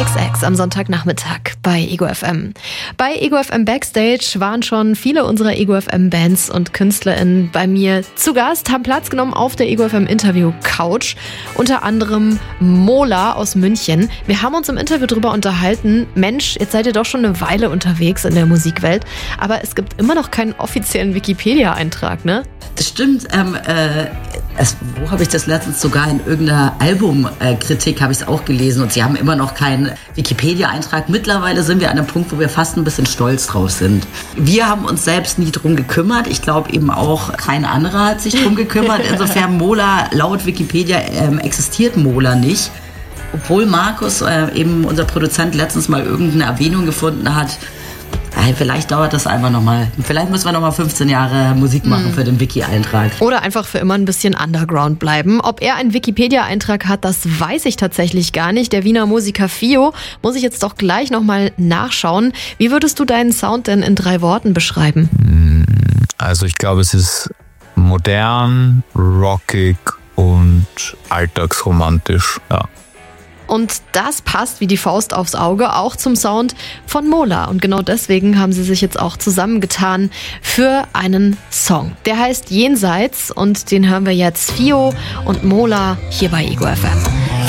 XX am Sonntagnachmittag bei Ego FM. Bei Ego FM Backstage waren schon viele unserer Ego FM Bands und KünstlerInnen bei mir zu Gast, haben Platz genommen auf der Ego FM Interview Couch. Unter anderem Mola aus München. Wir haben uns im Interview darüber unterhalten, Mensch, jetzt seid ihr doch schon eine Weile unterwegs in der Musikwelt, aber es gibt immer noch keinen offiziellen Wikipedia-Eintrag, ne? Das stimmt. Wo habe ich das letztens sogar in irgendeiner Albumkritik habe ich es auch gelesen und sie haben immer noch keinen Wikipedia-Eintrag. Mittlerweile sind wir an einem Punkt, wo wir fast ein bisschen stolz drauf sind. Wir haben uns selbst nie drum gekümmert. Ich glaube eben auch kein anderer hat sich drum gekümmert. Insofern Mola, laut Wikipedia existiert Mola nicht. Obwohl Markus, eben unser Produzent, letztens mal irgendeine Erwähnung gefunden hat. Vielleicht dauert das einfach nochmal. Vielleicht müssen wir nochmal 15 Jahre Musik machen für den Wiki-Eintrag. Oder einfach für immer ein bisschen underground bleiben. Ob er einen Wikipedia-Eintrag hat, das weiß ich tatsächlich gar nicht. Der Wiener Musiker Fio muss ich jetzt doch gleich nochmal nachschauen. Wie würdest du deinen Sound denn in 3 Worten beschreiben? Also ich glaube, es ist modern, rockig und alltagsromantisch, ja. Und das passt wie die Faust aufs Auge auch zum Sound von Mola. Und genau deswegen haben sie sich jetzt auch zusammengetan für einen Song. Der heißt Jenseits und den hören wir jetzt Fio und Mola hier bei Ego FM.